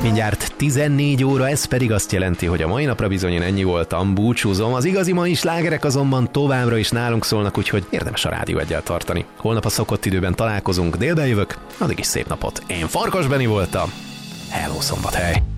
Mindjárt 14 óra, ez pedig azt jelenti, hogy a mai napra bizony én ennyi voltam, búcsúzom. Az igazi mai slágerek azonban továbbra is nálunk szólnak, úgyhogy érdemes a Rádió Egyel tartani. Holnap a szokott időben találkozunk, délben jövök, addig is szép napot. Én Farkas Beni voltam. Hello, Szombathely!